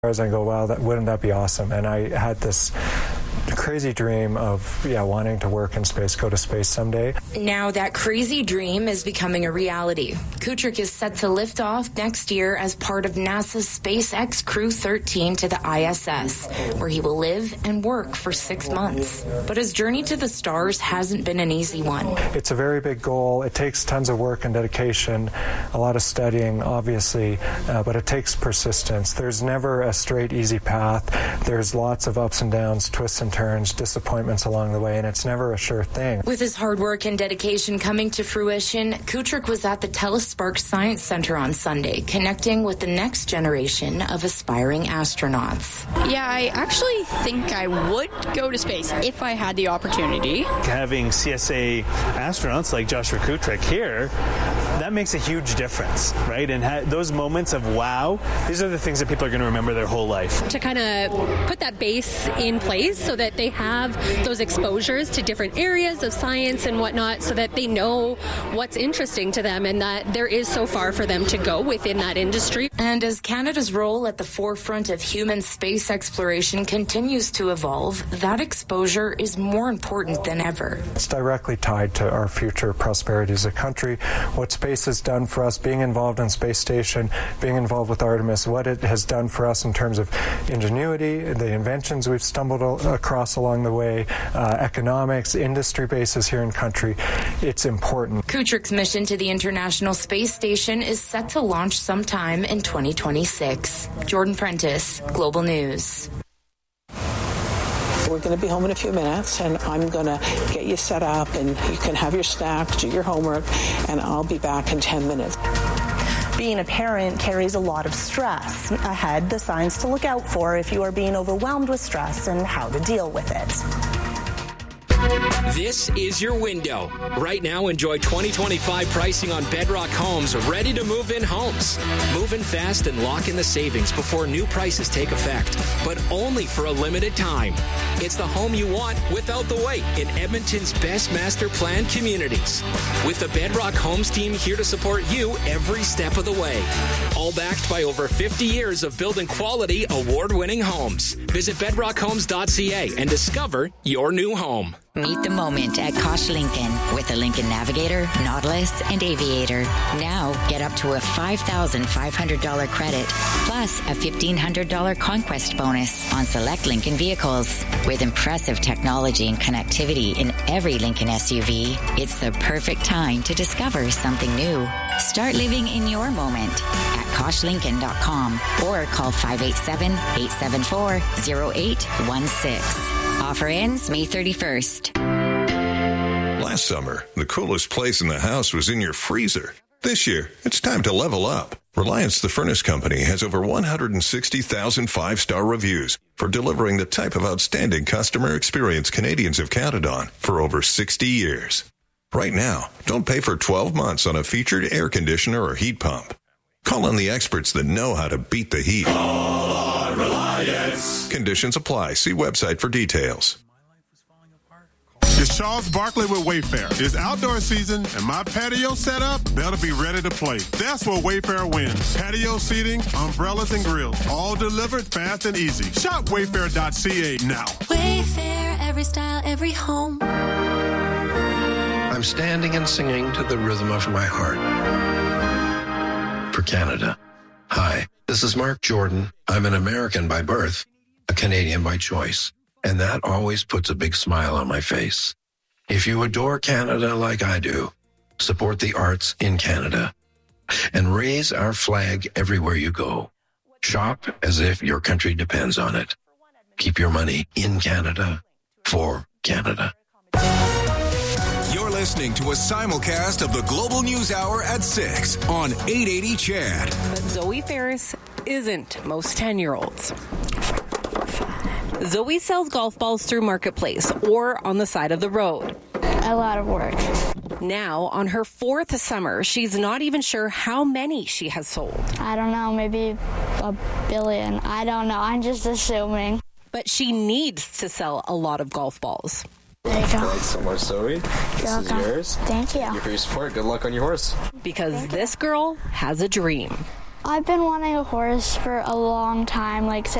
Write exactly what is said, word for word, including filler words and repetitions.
stars, I go, wow, that, wouldn't that be awesome? And I had this crazy dream of, yeah, wanting to work in space, go to space someday. Now that crazy dream is becoming a reality. Kutrick is set to lift off next year as part of NASA's SpaceX Crew thirteen to the I S S, where he will live and work for six months. But his journey to the stars hasn't been an easy one. It's a very big goal. It takes tons of work and dedication, a lot of studying, obviously, uh, but it takes persistence. There's never a straight, easy path. There's lots of ups and downs, twists and turns, disappointments along the way, and it's never a sure thing. With his hard work and dedication coming to fruition, Kutrick was at the Telespark Science Center on Sunday, connecting with the next generation of aspiring astronauts. Yeah, I actually think I would go to space if I had the opportunity. Having C S A astronauts like Joshua Kutrick here, that makes a huge difference, right? And ha- those moments of wow, these are the things that people are going to remember their whole life. To kind of put that base in place so that they have those exposures to different areas of science and whatnot, so that they know what's interesting to them and that there is so far for them to go within that industry. And as Canada's role at the forefront of human space exploration continues to evolve, that exposure is more important than ever. It's directly tied to our future prosperity as a country. What space has done for us, being involved in Space Station, being involved with Artemis, what it has done for us in terms of ingenuity, the inventions we've stumbled across along the way, uh, economics, industry bases here in country, it's important. Kutrick's mission to the International Space Station is set to launch sometime in twenty twenty-six. Jordan Prentice, Global News. We're going to be home in a few minutes, and I'm going to get you set up, and you can have your snack, do your homework, and I'll be back in ten minutes. Being a parent carries a lot of stress. Ahead, the signs to look out for if you are being overwhelmed with stress and how to deal with it. This is your window. Right now, enjoy twenty twenty-five pricing on Bedrock Homes, ready to move in homes. Move in fast and lock in the savings before new prices take effect, but only for a limited time. It's the home you want without the wait in Edmonton's best master planned communities. With the Bedrock Homes team here to support you every step of the way. All backed by over fifty years of building quality, award-winning homes. Visit bedrock homes dot c a and discover your new home. Meet the moment at Kosh Lincoln with the Lincoln Navigator, Nautilus, and Aviator. Now, get up to a five thousand five hundred dollars credit, plus a fifteen hundred dollars conquest bonus on select Lincoln vehicles. With impressive technology and connectivity in every Lincoln S U V, it's the perfect time to discover something new. Start living in your moment at kosh lincoln dot com or call five eight seven, eight seven four, zero eight one six. Offer ends May thirty-first. Last summer, the coolest place in the house was in your freezer. This year, it's time to level up. Reliance the Furnace Company has over one hundred sixty thousand five-star reviews for delivering the type of outstanding customer experience Canadians have counted on for over sixty years. Right now, don't pay for twelve months on a featured air conditioner or heat pump. Call on the experts that know how to beat the heat. Call on Reliance. Conditions apply. See website for details. It's Charles Barkley with Wayfair. It's outdoor season, and my patio setup better be ready to play. That's where Wayfair wins. Patio seating, umbrellas, and grills, all delivered fast and easy. Shop wayfair dot c a now. Wayfair, every style, every home. I'm standing and singing to the rhythm of my heart. For Canada. Hi, this is Mark Jordan. I'm an American by birth, a Canadian by choice. And that always puts a big smile on my face. If you adore Canada like I do, support the arts in Canada and raise our flag everywhere you go. Shop as if your country depends on it. Keep your money in Canada for Canada. You're listening to a simulcast of the Global News Hour at six on eight eighty C H A D. But Zoe Ferris isn't most ten-year-olds. Zoe sells golf balls through Marketplace or on the side of the road. A lot of work. Now, on her fourth summer, she's not even sure how many she has sold. I don't know, maybe a billion. I don't know. I'm just assuming. But she needs to sell a lot of golf balls. There you go. Thanks so much, Zoe. This You're is welcome. yours. Thank you. Thank you for your support. Good luck on your horse. Because this girl has a dream. I've been wanting a horse for a long time, like